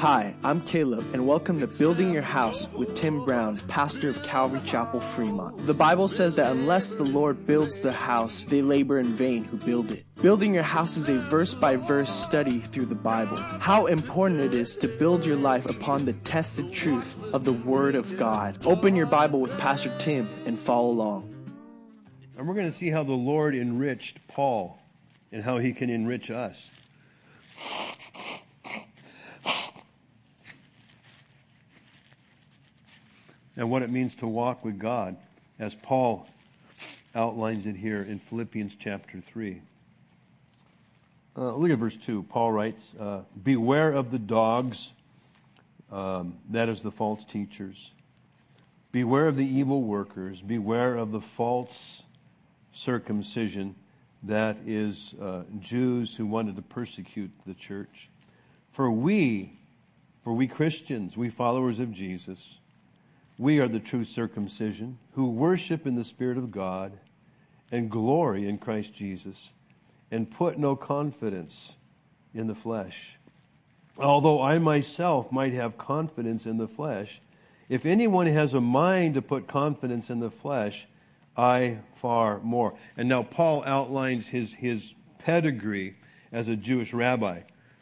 Hi, I'm Caleb, and welcome to Building Your House with Tim Brown, pastor of Calvary Chapel, Fremont. The Bible says that unless the Lord builds the house, they labor in vain who build it. Building Your House is a verse-by-verse study through the Bible. How important it is to build your life upon the tested truth of the Word of God. Open your Bible with Pastor Tim and follow along. And we're going to see how the Lord enriched Paul and how he can enrich us. And what it means to walk with God, as Paul outlines it here in Philippians chapter 3. Look at verse 2. Paul writes, beware of the dogs, that is the false teachers. Beware of the evil workers. Beware of the false circumcision, that is Jews who wanted to persecute the church. For we Christians, we followers of Jesus, we are the true circumcision who worship in the Spirit of God and glory in Christ Jesus and put no confidence in the flesh. Although I myself might have confidence in the flesh, if anyone has a mind to put confidence in the flesh, I far more. And now Paul outlines his pedigree as a Jewish rabbi.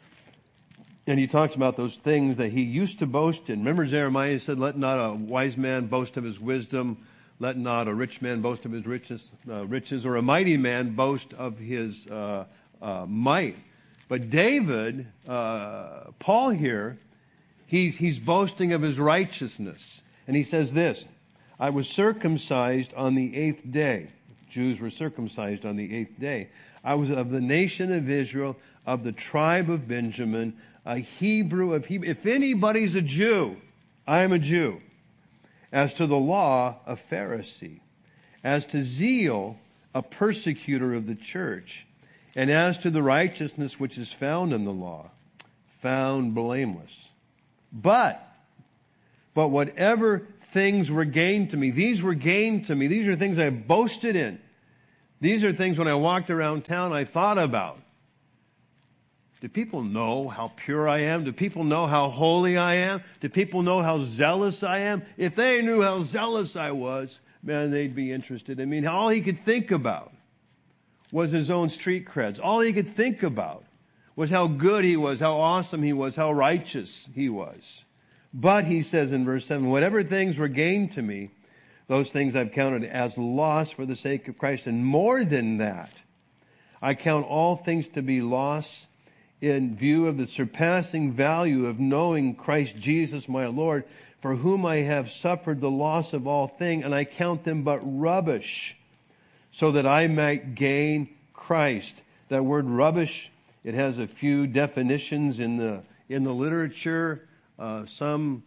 And he talks about those things that he used to boast in. Remember Jeremiah said, let not a wise man boast of his wisdom, let not a rich man boast of his riches, or a mighty man boast of his might. But David, Paul here, he's boasting of his righteousness. And he says this, I was circumcised on the 8th day. Jews were circumcised on the 8th day. I was of the nation of Israel, of the tribe of Benjamin, a Hebrew of Hebrew. If anybody's a Jew, I am a Jew. As to the law, a Pharisee. As to zeal, a persecutor of the church. And as to the righteousness which is found in the law, found blameless. But whatever things were gained to me, these were gained to me. These are things I boasted in. These are things when I walked around town I thought about. Do people know how pure I am? Do people know how holy I am? Do people know how zealous I am? If they knew how zealous I was, man, they'd be interested. I mean, all he could think about was his own street creds. All he could think about was how good he was, how awesome he was, how righteous he was. But he says in verse 7, whatever things were gained to me, those things I've counted as loss for the sake of Christ. And more than that, I count all things to be loss in view of the surpassing value of knowing Christ Jesus my Lord, for whom I have suffered the loss of all things, and I count them but rubbish, so that I might gain Christ. That word rubbish, it has a few definitions in the literature. Some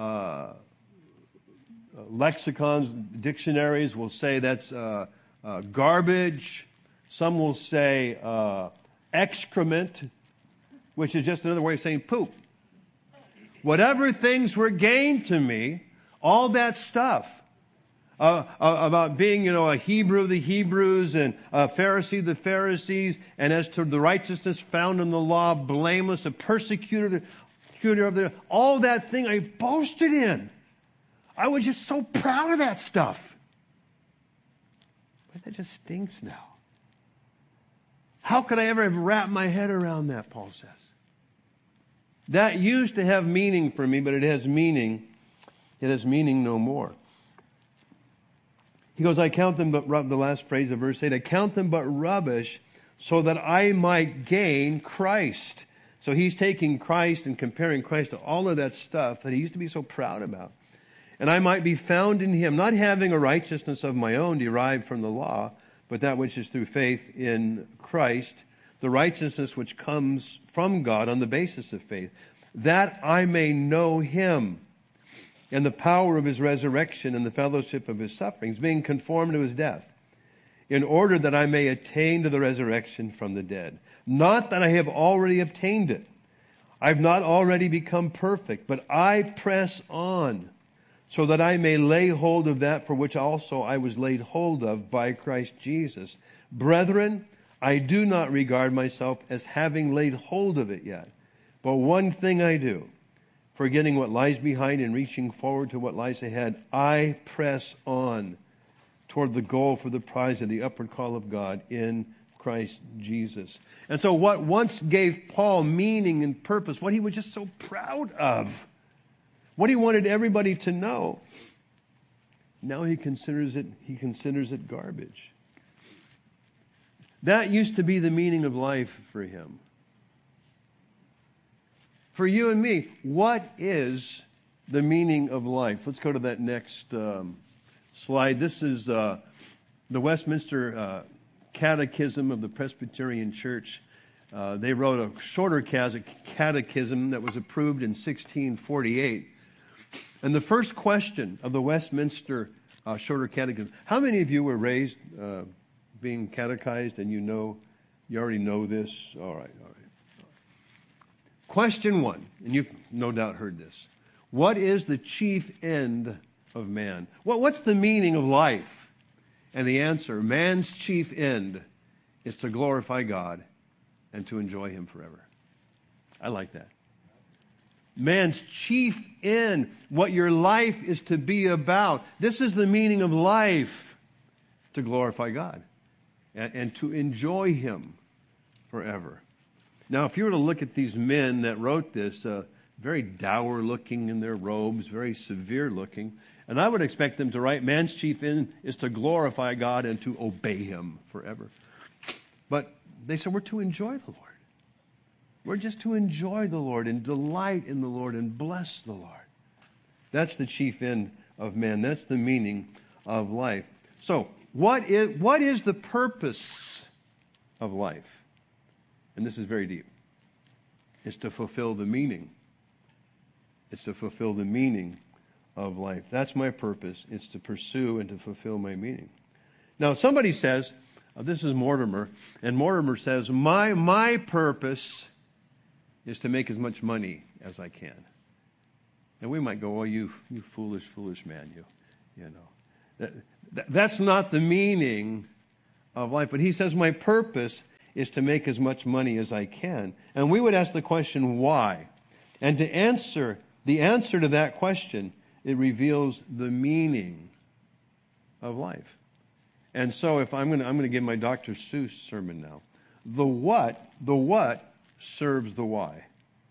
lexicons, dictionaries will say that's garbage. Some will say excrement, which is just another way of saying poop. Whatever things were gained to me, all that stuff about being, a Hebrew of the Hebrews and a Pharisee of the Pharisees, and as to the righteousness found in the law, blameless, a persecutor of the, all that thing I boasted in. I was just so proud of that stuff. But that just stinks now. How could I ever have wrapped my head around that, Paul says. That used to have meaning for me, but it has meaning no more. He goes, I count them but, the last phrase of verse 8, I count them but rubbish so that I might gain Christ. So he's taking Christ and comparing Christ to all of that stuff that he used to be so proud about. And I might be found in him, not having a righteousness of my own derived from the law, but that which is through faith in Christ, the righteousness which comes from God on the basis of faith, that I may know him and the power of his resurrection and the fellowship of his sufferings, being conformed to his death, in order that I may attain to the resurrection from the dead. Not that I have already obtained it. I've not already become perfect, but I press on so that I may lay hold of that for which also I was laid hold of by Christ Jesus. Brethren, I do not regard myself as having laid hold of it yet. But one thing I do, forgetting what lies behind and reaching forward to what lies ahead, I press on toward the goal for the prize of the upward call of God in Christ Jesus. And so what once gave Paul meaning and purpose, what he was just so proud of, what he wanted everybody to know, now he considers it garbage. That used to be the meaning of life for him. For you and me, what is the meaning of life? Let's go to that next slide. This is the Westminster Catechism of the Presbyterian Church. They wrote a shorter catechism that was approved in 1648. And the first question of the Westminster Shorter Catechism, how many of you were raised being catechized and you already know this? All right. Question 1, and you've no doubt heard this. What is the chief end of man? What's the meaning of life? And the answer, man's chief end is to glorify God and to enjoy Him forever. I like that. Man's chief end, what your life is to be about. This is the meaning of life, to glorify God and to enjoy Him forever. Now, if you were to look at these men that wrote this, very dour looking in their robes, very severe looking, and I would expect them to write, man's chief end is to glorify God and to obey Him forever. But they said, we're to enjoy the Lord. We're just to enjoy the Lord and delight in the Lord and bless the Lord. That's the chief end of man. That's the meaning of life. So, what is the purpose of life? And this is very deep. It's to fulfill the meaning. It's to fulfill the meaning of life. That's my purpose. It's to pursue and to fulfill my meaning. Now, somebody says, this is Mortimer, and Mortimer says, my purpose is to make as much money as I can. And we might go, oh, you foolish man, you know. That's not the meaning of life. But he says, my purpose is to make as much money as I can. And we would ask the question, why? And to answer to that question, it reveals the meaning of life. And so if I'm going to give my Dr. Seuss sermon now. The what serves the why.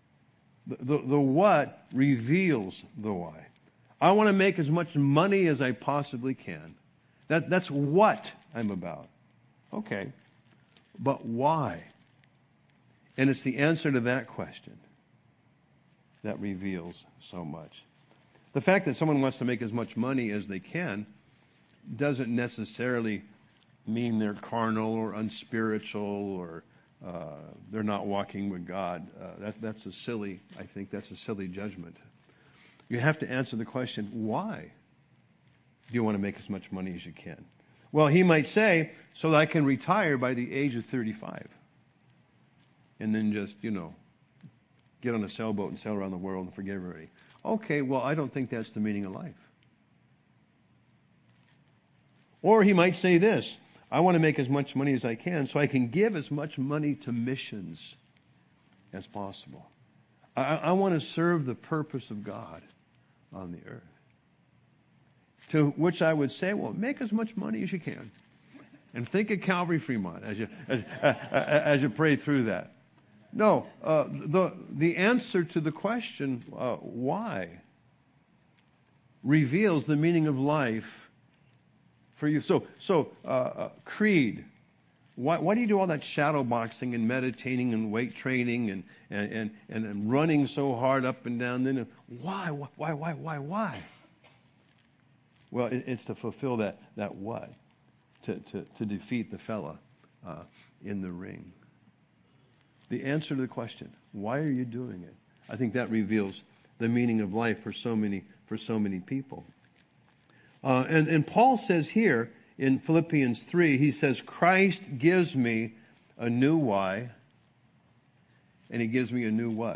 The what reveals the why. I want to make as much money as I possibly can. That's what I'm about. Okay. But why? And it's the answer to that question that reveals so much. The fact that someone wants to make as much money as they can doesn't necessarily mean they're carnal or unspiritual or they're not walking with God. That's a silly judgment. You have to answer the question, why do you want to make as much money as you can? Well, he might say, so that I can retire by the age of 35. And then just, get on a sailboat and sail around the world and forget everybody. Okay, well, I don't think that's the meaning of life. Or he might say this, I want to make as much money as I can so I can give as much money to missions as possible. I want to serve the purpose of God on the earth. To which I would say, well, make as much money as you can. And think of Calvary Fremont as you pray through that. No, the answer to the question, why, reveals the meaning of life for you. So creed. Why do you do all that shadow boxing and meditating and weight training and running so hard up and down? Then why? Well, it's to fulfill that what? To defeat the fella in the ring. The answer to the question, why are you doing it? I think that reveals the meaning of life for so many people. And Paul says here in Philippians 3, he says, Christ gives me a new why, and He gives me a new what?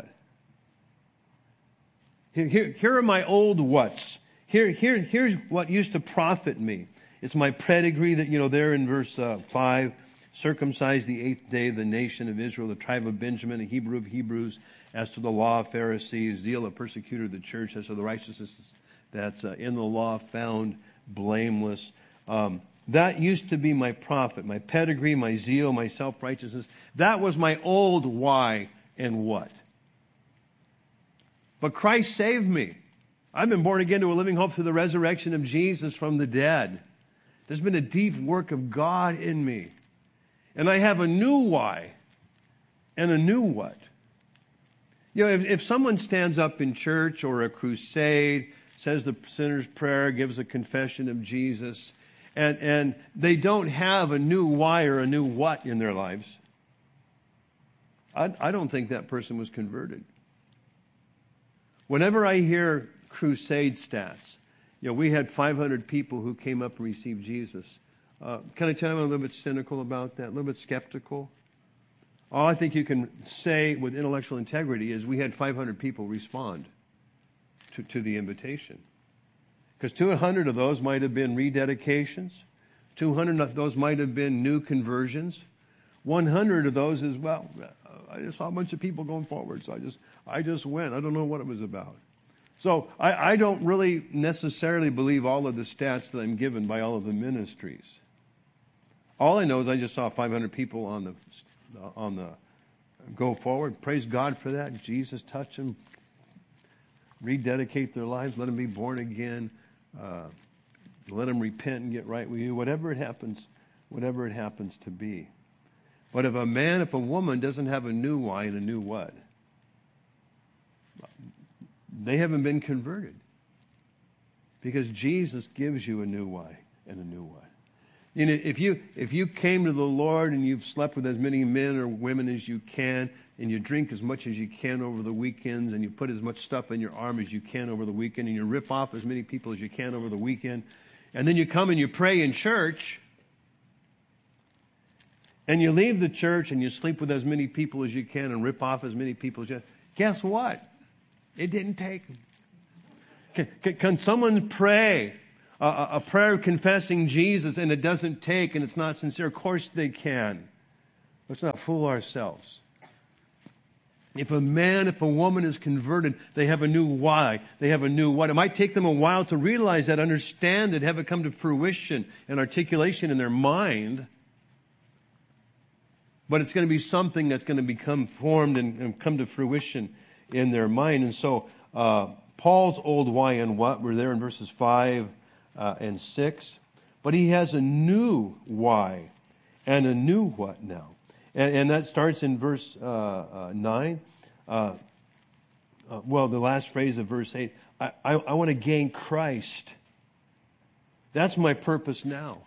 Here are my old whats. Here's what used to profit me. It's my pedigree that, there in verse 5, circumcised the 8th day of the nation of Israel, the tribe of Benjamin, a Hebrew of Hebrews, as to the law of Pharisees, zeal of persecutor of the church, as to the righteousness that's in the law found blameless. That used to be my profit, my pedigree, my zeal, my self-righteousness. That was my old why and what. But Christ saved me. I've been born again to a living hope through the resurrection of Jesus from the dead. There's been a deep work of God in me. And I have a new why and a new what. You know, if someone stands up in church or a crusade, says the sinner's prayer, gives a confession of Jesus, and they don't have a new why or a new what in their lives, I don't think that person was converted. Whenever I hear crusade stats, you know, we had 500 people who came up and received Jesus. Can I tell you I'm a little bit cynical about that, a little bit skeptical? All I think you can say with intellectual integrity is we had 500 people respond to the invitation. Because 200 of those might have been rededications. 200 of those might have been new conversions. 100 of those is, well, I just saw a bunch of people going forward, so I just went. I don't know what it was about. So I don't really necessarily believe all of the stats that I'm given by all of the ministries. All I know is I just saw 500 people on the go forward. Praise God for that. Jesus touch them, rededicate their lives, let them be born again, let them repent and get right with you. Whatever it happens to be. But if a woman doesn't have a new why and a new what, they haven't been converted. Because Jesus gives you a new why and a new what. You know, if you came to the Lord and you've slept with as many men or women as you can, and you drink as much as you can over the weekends, and you put as much stuff in your arm as you can over the weekend, and you rip off as many people as you can over the weekend, and then you come and you pray in church, and you leave the church and you sleep with as many people as you can and rip off as many people as you can, guess what? It didn't take. Can someone pray a prayer confessing Jesus and it doesn't take and it's not sincere? Of course they can. Let's not fool ourselves. If a woman is converted, they have a new why. They have a new what. It might take them a while to realize that, understand it, have it come to fruition and articulation in their mind. But it's going to be something that's going to become formed and come to fruition in their mind. And so Paul's old why and what were there in verses 5 and 6. But he has a new why and a new what now. And that starts in verse 9. The last phrase of verse 8. I want to gain Christ. That's my purpose now.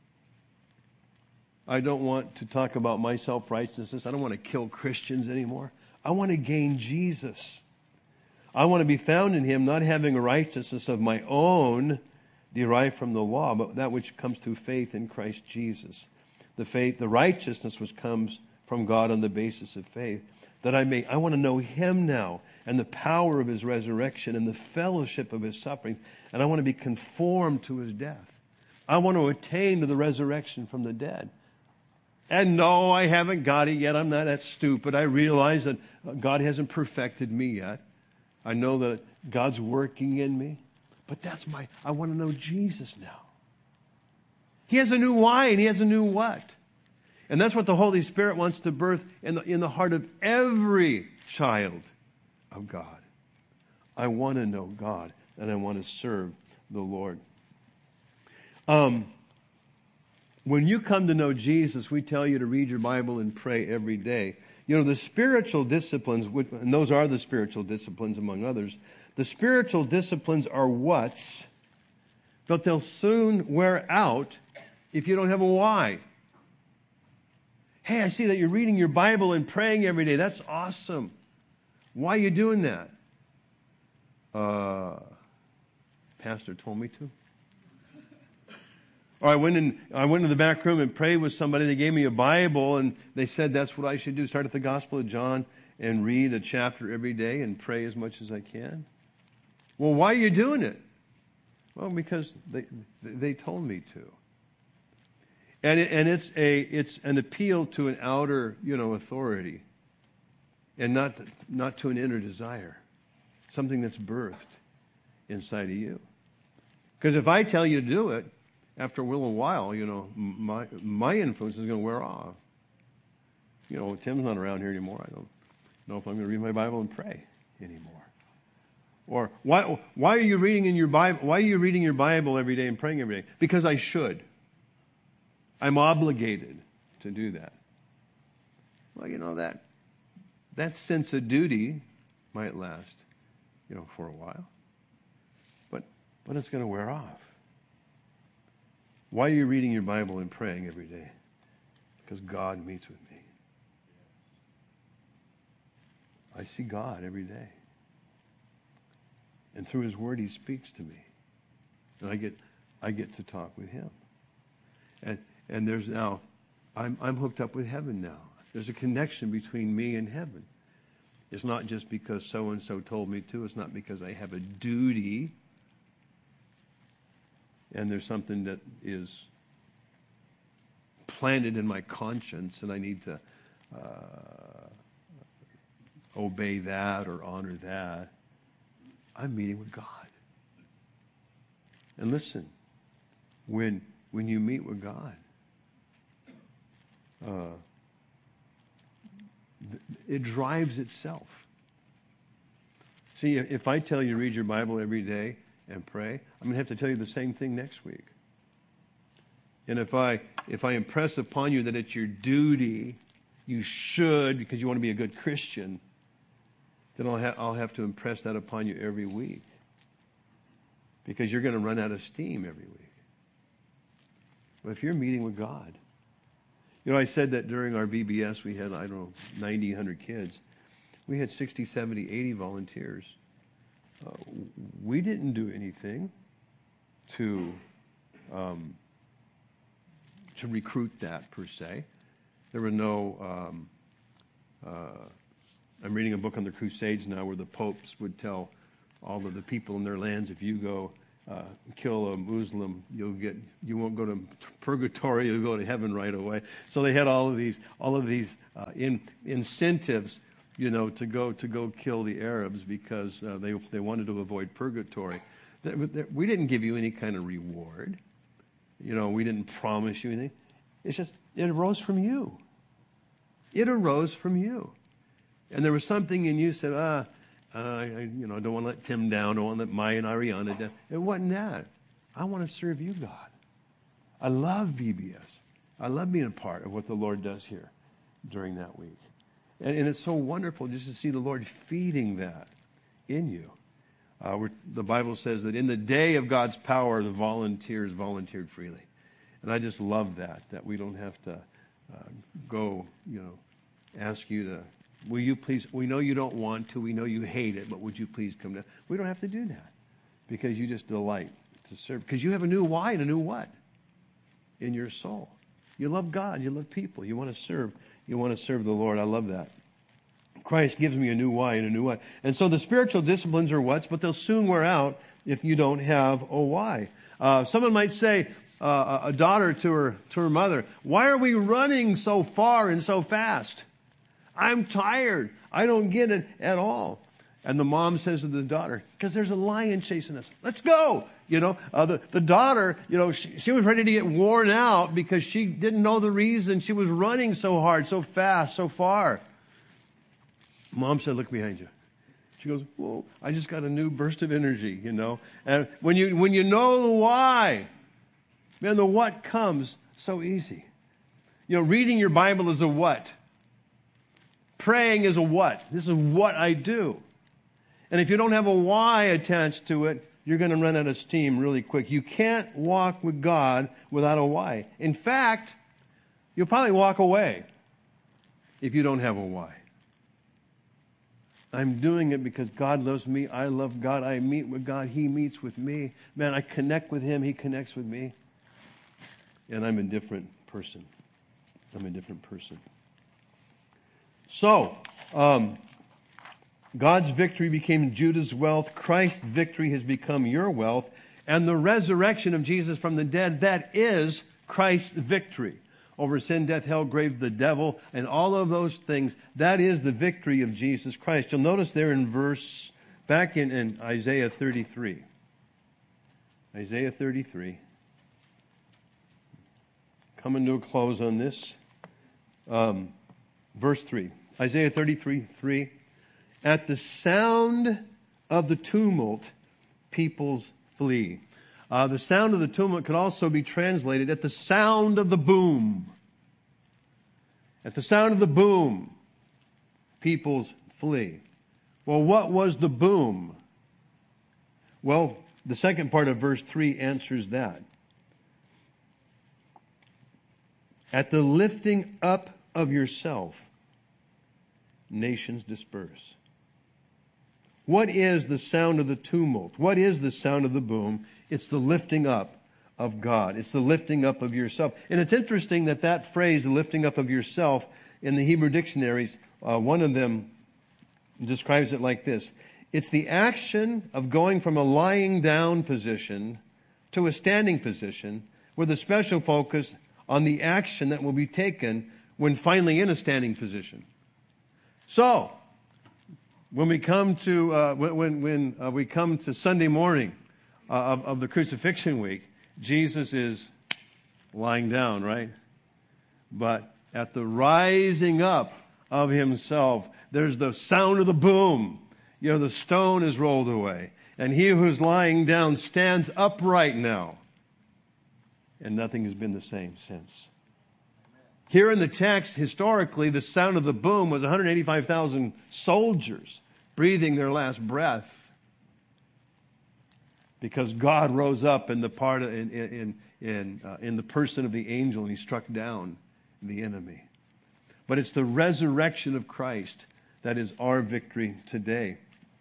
I don't want to talk about my self-righteousness. I don't want to kill Christians anymore. I want to gain Jesus. I want to be found in him, not having a righteousness of my own derived from the law, but that which comes through faith in Christ Jesus. The righteousness which comes from God on the basis of faith, that I want to know him now and the power of his resurrection and the fellowship of his suffering, and I want to be conformed to his death. I want to attain to the resurrection from the dead. And no, I haven't got it yet. I'm not that stupid. I realize that God hasn't perfected me yet. I know that God's working in me. But I want to know Jesus now. He has a new why and he has a new what. And that's what the Holy Spirit wants to birth in the heart of every child of God. I want to know God and I want to serve the Lord. When you come to know Jesus, we tell you to read your Bible and pray every day. You know, the spiritual disciplines, and those are the spiritual disciplines among others, the spiritual disciplines are what's, but they'll soon wear out if you don't have a why. Hey, I see that you're reading your Bible and praying every day. That's awesome. Why are you doing that? Pastor told me to. Or I went into the back room and prayed with somebody. They gave me a Bible and they said that's what I should do. Start at the Gospel of John and read a chapter every day and pray as much as I can. Well, why are you doing it? Well, because they told me to. And it's an appeal to an outer, authority. and not to an inner desire, something that's birthed inside of you. Because if I tell you to do it, after a little while, my influence is going to wear off. Tim's not around here anymore. I don't know if I'm going to read my Bible and pray anymore. Or why are you reading in your Bible? Why are you reading your Bible every day and praying every day? Because I should. I'm obligated to do that. Well, that sense of duty might last, for a while. But it's going to wear off. Why are you reading your Bible and praying every day? Because God meets with me. I see God every day. And through His Word, He speaks to me. And I get to talk with Him. And there's now, I'm hooked up with heaven now. There's a connection between me and heaven. It's not just because so-and-so told me to. It's not because I have a duty. And there's something that is planted in my conscience, and I need to obey that or honor that. I'm meeting with God. And listen, when you meet with God, it drives itself. See, if I tell you to read your Bible every day and pray, I'm going to have to tell you the same thing next week. And if I impress upon you that it's your duty, you should, because you want to be a good Christian, then I'll have to impress that upon you every week. Because you're going to run out of steam every week. But if you're meeting with God, I said that during our VBS we had, 90, 100 kids. We had 60, 70, 80 volunteers. We didn't do anything to recruit that per se. There were no. I'm reading a book on the Crusades now, where the popes would tell all of the people in their lands, if you go kill a Muslim, you won't go to purgatory, you'll go to heaven right away. So they had all of these incentives, to go kill the Arabs because they wanted to avoid purgatory. We didn't give you any kind of reward. We didn't promise you anything. It's just, it arose from you. It arose from you. And there was something in you said, I don't want to let Tim down. I don't want to let Maya and Ariana down. It wasn't that. I want to serve you, God. I love VBS. I love being a part of what the Lord does here during that week. And it's so wonderful just to see the Lord feeding that in you. The Bible says that in the day of God's power, the volunteers volunteered freely. And I just love that we don't have to go, ask you to, will you please, we know you don't want to, we know you hate it, but would you please come down? We don't have to do that because you just delight to serve. Because you have a new why and a new what in your soul. You love God, you love people, you want to serve the Lord. I love that. Christ gives me a new why and a new what. And so the spiritual disciplines are what's, but they'll soon wear out if you don't have a why. Someone might say, a daughter to her mother, why are we running so far and so fast? I'm tired. I don't get it at all. And the mom says to the daughter, because there's a lion chasing us. Let's go. The daughter, she was ready to get worn out because she didn't know the reason she was running so hard, so fast, so far. Mom said, look behind you. She goes, whoa, I just got a new burst of energy, And when you know the why, man, the what comes so easy. Reading your Bible is a what. Praying is a what. This is what I do. And if you don't have a why attached to it, you're going to run out of steam really quick. You can't walk with God without a why. In fact, you'll probably walk away if you don't have a why. I'm doing it because God loves me. I love God. I meet with God. He meets with me. Man, I connect with Him. He connects with me. And I'm a different person. So, God's victory became Judah's wealth. Christ's victory has become your wealth. And the resurrection of Jesus from the dead, that is Christ's victory. over sin, death, hell, grave, the devil, and all of those things. That is the victory of Jesus Christ. You'll notice there back in Isaiah 33. Isaiah 33. Coming to a close on this. Verse 3. Isaiah 33:3. At the sound of the tumult, peoples flee. The sound of the tumult could also be translated at the sound of the boom. At the sound of the boom, peoples flee. Well, what was the boom? Well, the second part of verse 3 answers that. At the lifting up of yourself, nations disperse. What is the sound of the tumult? What is the sound of the boom? It's the lifting up of God. It's the lifting up of yourself. And it's interesting that phrase, the lifting up of yourself, in the Hebrew dictionaries, one of them describes it like this. It's the action of going from a lying down position to a standing position with a special focus on the action that will be taken when finally in a standing position. So, when we come to we come to Sunday morning of the crucifixion week, Jesus is lying down, right? But at the rising up of himself, there's the sound of the boom. You know, the stone is rolled away, and he who's lying down stands upright now. And nothing has been the same since. Here in the text, historically, the sound of the boom was 185,000 soldiers breathing their last breath, because God rose up in the person of the angel, and he struck down the enemy. But it's the resurrection of Christ that is our victory today.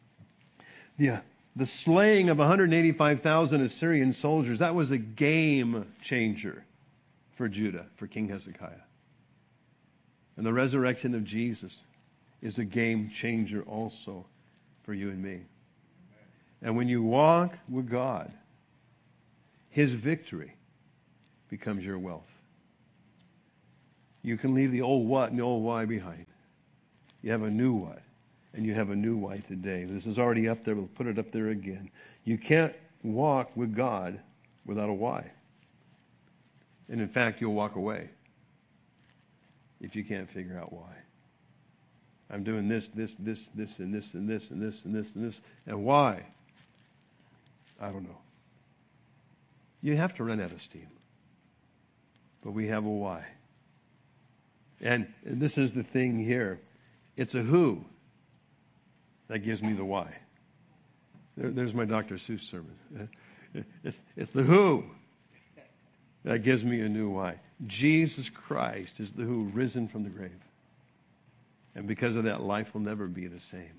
The slaying of 185,000 Assyrian soldiers, that was a game changer for Judah, for King Hezekiah. And the resurrection of Jesus is a game changer also for you and me. And when you walk with God, his victory becomes your wealth. You can leave the old what and the old why behind. You have a new what, and you have a new why today. This is already up there. We'll put it up there again. You can't walk with God without a why. And in fact, you'll walk away if you can't figure out why. I'm doing this, and this, and this, and this, and this, and this, and this. And why? I don't know. You have to run out of steam. But we have a why. And this is the thing here. It's a who that gives me the why. There's my Dr. Seuss sermon. It's the who that gives me a new why. Jesus Christ is the who, risen from the grave. And because of that, life will never be the same.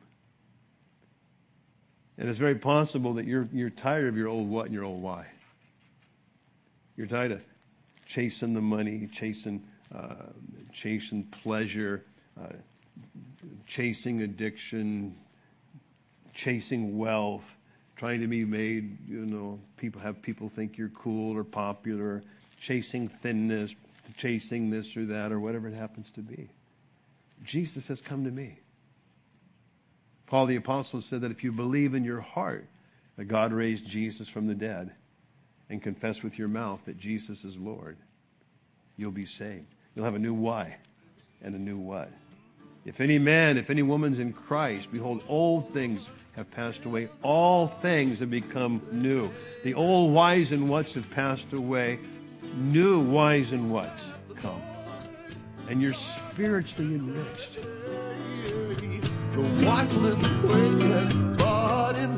And it's very possible that you're tired of your old what and your old why. You're tired of chasing the money, chasing pleasure, chasing addiction, chasing wealth, trying to be made, people think you're cool or popular, chasing thinness, chasing this or that or whatever it happens to be. Jesus has come to me. Paul the Apostle said that if you believe in your heart that God raised Jesus from the dead and confess with your mouth that Jesus is Lord, you'll be saved. You'll have a new why and a new what. If any man, if any woman's in Christ, behold, old things have passed away. All things have become new. The old whys and whats have passed away. New whys and whats come. And you're spiritually enriched. The watchman waketh, but in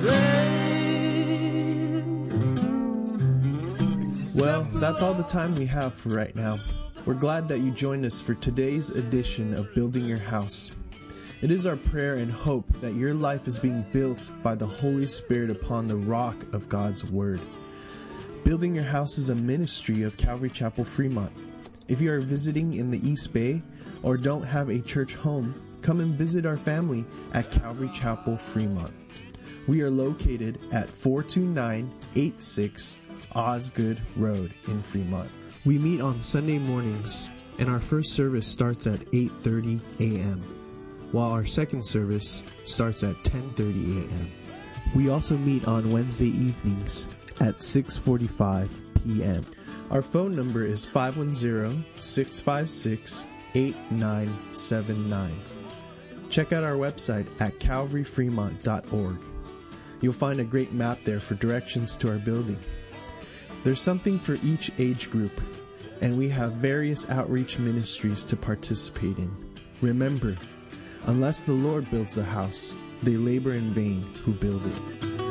vain. Well, that's all the time we have for right now. We're glad that you joined us for today's edition of Building Your House. It is our prayer and hope that your life is being built by the Holy Spirit upon the rock of God's Word. Building Your House is a ministry of Calvary Chapel, Fremont. If you are visiting in the East Bay or don't have a church home, come and visit our family at Calvary Chapel, Fremont. We are located at 42986 Osgood Road in Fremont. We meet on Sunday mornings and our first service starts at 8:30 a.m., while our second service starts at 10:30 a.m. We also meet on Wednesday evenings at 6:45 p.m. Our phone number is 510-656-8979. Check out our website at calvaryfremont.org. You'll find a great map there for directions to our building. There's something for each age group, and we have various outreach ministries to participate in. Remember, unless the Lord builds the house, they labor in vain who build it.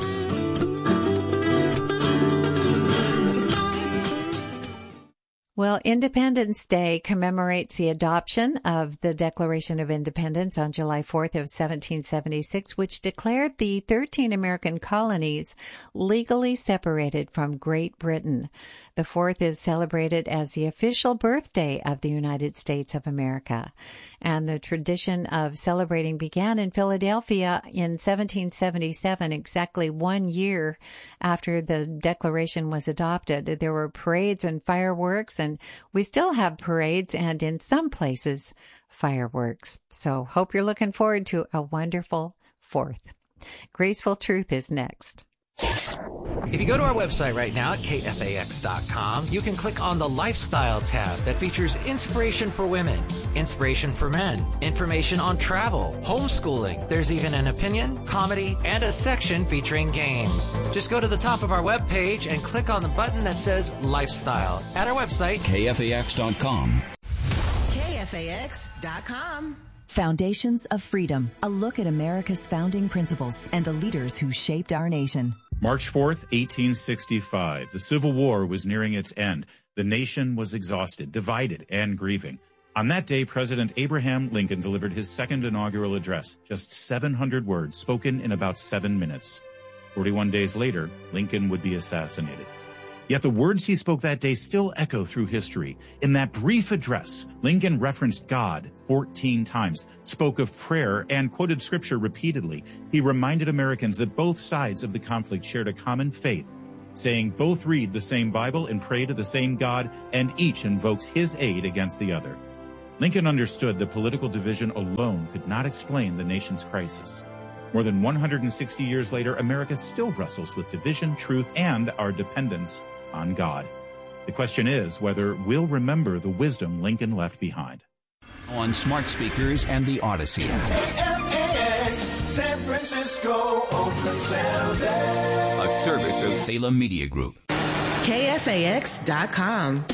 Well, Independence Day commemorates the adoption of the Declaration of Independence on July 4th of 1776, which declared the 13 American colonies legally separated from Great Britain. The 4th is celebrated as the official birthday of the United States of America. And the tradition of celebrating began in Philadelphia in 1777, exactly 1 year after the Declaration was adopted. There were parades and fireworks, and we still have parades and in some places fireworks. So hope you're looking forward to a wonderful 4th. Graceful Truth is next. If you go to our website right now at kfax.com, you can click on the Lifestyle tab that features inspiration for women, inspiration for men, information on travel, homeschooling. There's even an opinion, comedy, and a section featuring games. Just go to the top of our webpage and click on the button that says Lifestyle at our website, kfax.com. kfax.com. Foundations of Freedom, a look at America's founding principles and the leaders who shaped our nation. March 4th, 1865. The Civil War was nearing its end. The nation was exhausted, divided, and grieving. On that day, President Abraham Lincoln delivered his second inaugural address, just 700 words spoken in about 7 minutes. 41 days later, Lincoln would be assassinated. Yet the words he spoke that day still echo through history. In that brief address, Lincoln referenced God 14 times, spoke of prayer, and quoted scripture repeatedly. He reminded Americans that both sides of the conflict shared a common faith, saying both read the same Bible and pray to the same God, and each invokes his aid against the other. Lincoln understood that political division alone could not explain the nation's crisis. More than 160 years later, America still wrestles with division, truth, and our dependence on God. The question is whether we'll remember the wisdom Lincoln left behind. On smart speakers and the Odyssey. KFAX, San Francisco, Oakland, San Jose. A service of Salem Media Group. kfax.com.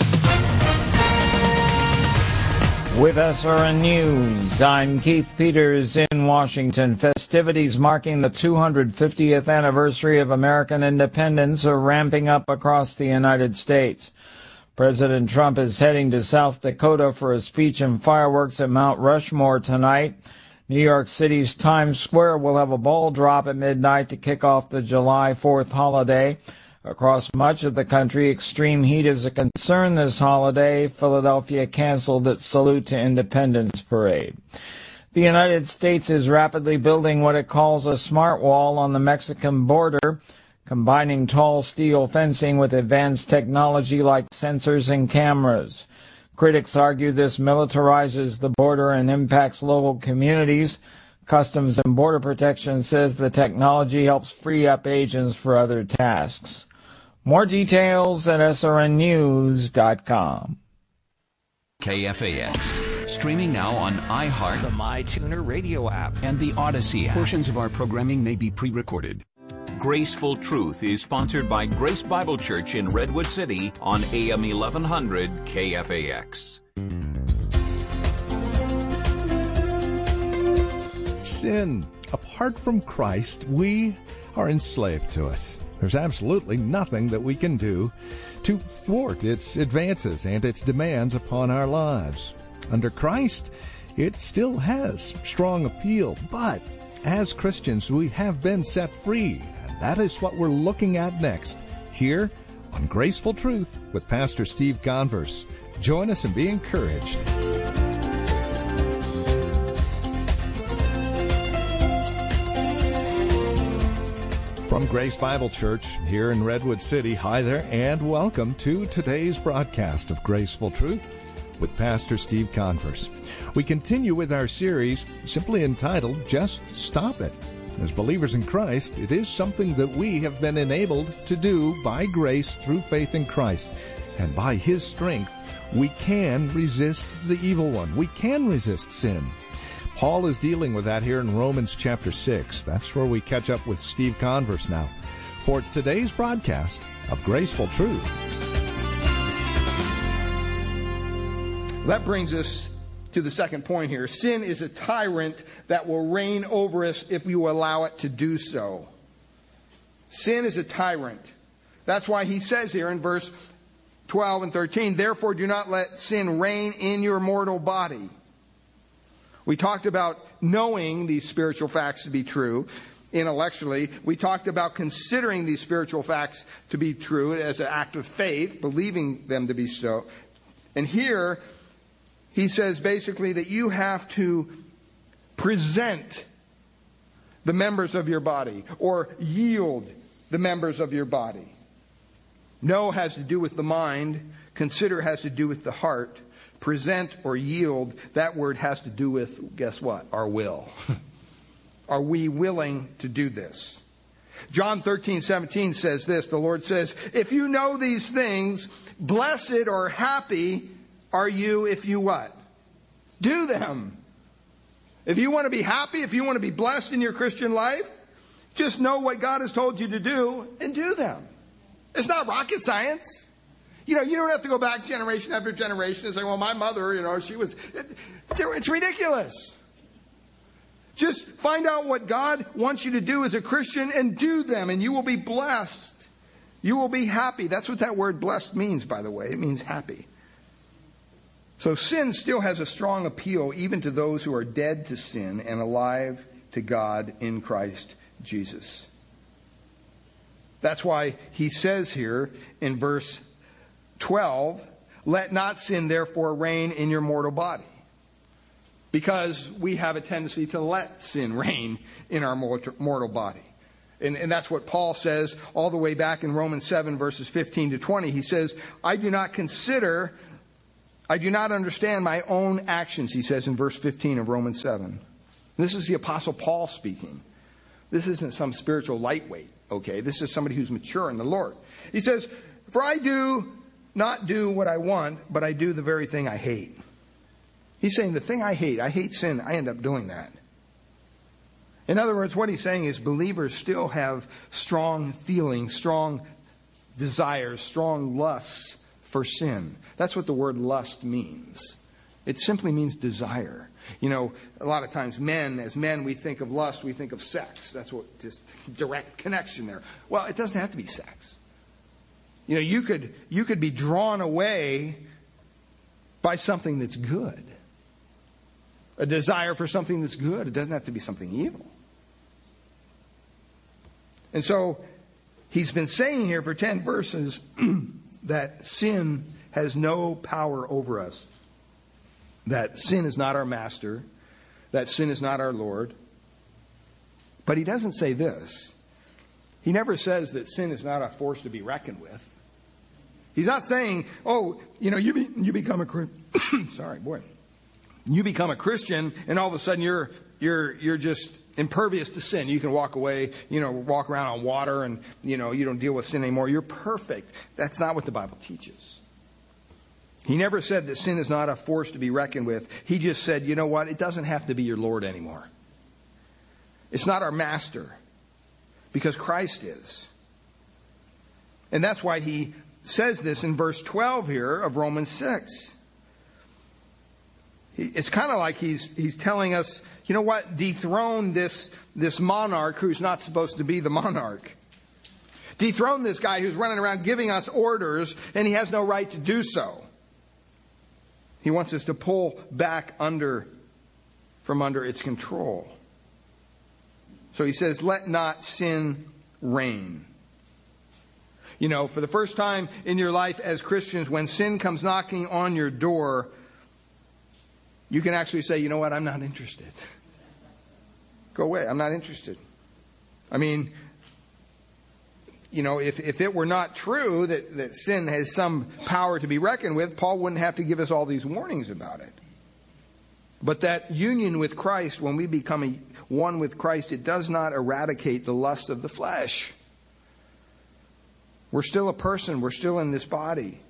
With SRN News, I'm Keith Peters in Washington. Festivities marking the 250th anniversary of American independence are ramping up across the United States. President Trump is heading to South Dakota for a speech and fireworks at Mount Rushmore tonight. New York City's Times Square will have a ball drop at midnight to kick off the July 4th holiday. Across much of the country, extreme heat is a concern this holiday. Philadelphia canceled its Salute to Independence parade. The United States is rapidly building what it calls a smart wall on the Mexican border, combining tall steel fencing with advanced technology like sensors and cameras. Critics argue this militarizes the border and impacts local communities. Customs and Border Protection says the technology helps free up agents for other tasks. More details at srnnews.com. KFAX. Streaming now on iHeart, the MyTuner radio app, and the Odyssey app. Portions of our programming may be pre-recorded. Graceful Truth is sponsored by Grace Bible Church in Redwood City on AM 1100 KFAX. Sin. Apart from Christ, we are enslaved to it. There's absolutely nothing that we can do to thwart its advances and its demands upon our lives. Under Christ, it still has strong appeal, but as Christians, we have been set free, and that is what we're looking at next, here on Graceful Truth with Pastor Steve Converse. Join us and be encouraged. From Grace Bible Church here in Redwood City, hi there, and welcome to today's broadcast of Graceful Truth. with Pastor Steve Converse. We continue with our series simply entitled, Just Stop It. As believers in Christ, it is something that we have been enabled to do by grace through faith in Christ. And by His strength, we can resist the evil one. We can resist sin. Paul is dealing with that here in Romans chapter 6. That's where we catch up with Steve Converse now for today's broadcast of Graceful Truth. That brings us to the second point here. Sin is a tyrant that will reign over us if we will allow it to do so. Sin is a tyrant. That's why he says here in verse 12 and 13, therefore do not let sin reign in your mortal body. We talked about knowing these spiritual facts to be true intellectually. We talked about considering these spiritual facts to be true as an act of faith, believing them to be so. And here, he says basically that you have to present the members of your body or yield the members of your body. Know has to do with the mind. Consider has to do with the heart. Present or yield, that word has to do with, guess what? Our will. Are we willing to do this? John 13:17 says this. The Lord says, if you know these things, blessed or happy are you if you what? Do them. If you want to be happy, if you want to be blessed in your Christian life, just know what God has told you to do and do them. It's not rocket science. You don't have to go back generation after generation and say, well, my mother, she was... It's ridiculous. Just find out what God wants you to do as a Christian and do them, and you will be blessed. You will be happy. That's what that word blessed means, by the way. It means happy. So sin still has a strong appeal even to those who are dead to sin and alive to God in Christ Jesus. That's why he says here in verse 12, let not sin therefore reign in your mortal body. Because we have a tendency to let sin reign in our mortal body. And that's what Paul says all the way back in Romans 7 verses 15 to 20. He says, I do not understand my own actions, he says in verse 15 of Romans 7. This is the Apostle Paul speaking. This isn't some spiritual lightweight, okay? This is somebody who's mature in the Lord. He says, for I do not do what I want, but I do the very thing I hate. He's saying the thing I hate sin, I end up doing that. In other words, what he's saying is believers still have strong feelings, strong desires, strong lusts for sin. That's what the word lust means. It simply means desire. A lot of times as men, we think of lust, we think of sex. That's what, just direct connection there. Well, it doesn't have to be sex. You could be drawn away by something that's good. A desire for something that's good. It doesn't have to be something evil. And so, he's been saying here for 10 verses that sin has no power over us. That sin is not our master. That sin is not our Lord. But he doesn't say this. He never says that sin is not a force to be reckoned with. He's not saying, you become a Christian. Sorry, boy. You become a Christian and all of a sudden you're just impervious to sin. You can walk away, walk around on water and, you don't deal with sin anymore. You're perfect. That's not what the Bible teaches. He never said that sin is not a force to be reckoned with. He just said, you know what? It doesn't have to be your Lord anymore. It's not our master because Christ is. And that's why he says this in verse 12 here of Romans 6. It's kind of like he's telling us, you know what? Dethrone this monarch who's not supposed to be the monarch. Dethrone this guy who's running around giving us orders and he has no right to do so. He wants us to pull back from under its control. So he says, let not sin reign. For the first time in your life as Christians, when sin comes knocking on your door, you can actually say, you know what, I'm not interested. Go away, I'm not interested. if it were not true that sin has some power to be reckoned with, Paul wouldn't have to give us all these warnings about it. But that union with Christ, when we become one with Christ, it does not eradicate the lust of the flesh. We're still a person. We're still in this body.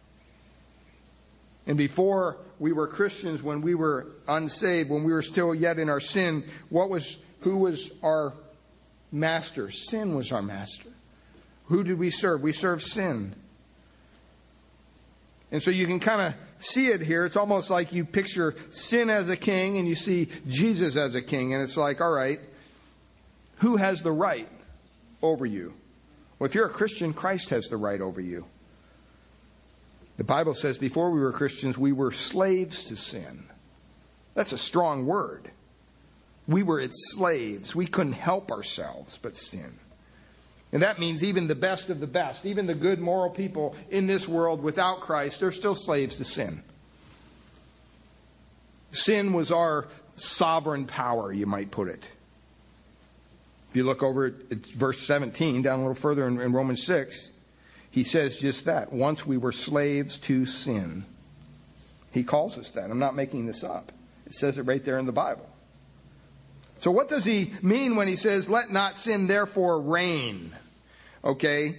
And before we were Christians, when we were unsaved, when we were still yet in our sin, who was our master? Sin was our master. Who did we serve? We served sin. And so you can kind of see it here. It's almost like you picture sin as a king and you see Jesus as a king. And it's like, all right, who has the right over you? Well, if you're a Christian, Christ has the right over you. The Bible says before we were Christians, we were slaves to sin. That's a strong word. We were its slaves. We couldn't help ourselves but sin. And that means even the best of the best, even the good moral people in this world without Christ, they're still slaves to sin. Sin was our sovereign power, you might put it. If you look over at verse 17, down a little further in Romans 6, he says just that. Once we were slaves to sin. He calls us that. I'm not making this up. It says it right there in the Bible. So what does he mean when he says, let not sin therefore reign? Okay.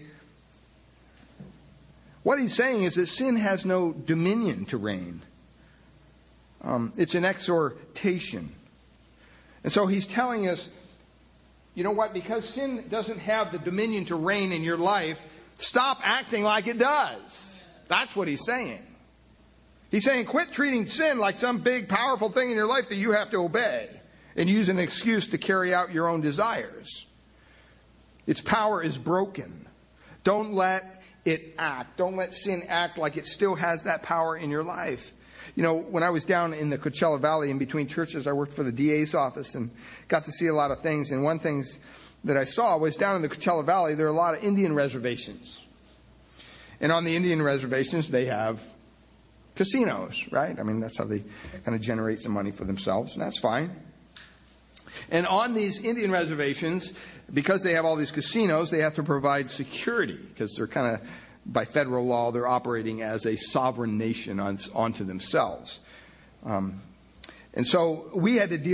What he's saying is that sin has no dominion to reign. It's an exhortation. And so he's telling us, you know what? Because sin doesn't have the dominion to reign in your life, stop acting like it does. That's what he's saying. He's saying quit treating sin like some big, powerful thing in your life that you have to obey and use an excuse to carry out your own desires. Its power is broken. Don't let it act. Don't let sin act like it still has that power in your life. You know, when I was down in the Coachella Valley in between churches, I worked for the DA's office and got to see a lot of things. And one thing that I saw was down in the Coachella Valley, there are a lot of Indian reservations. And on the Indian reservations, they have casinos, right? I mean, that's how they kind of generate some money for themselves, and that's fine. And on these Indian reservations, because they have all these casinos, they have to provide security because they're kind of, by federal law, they're operating as a sovereign nation onto themselves. And so we had to deal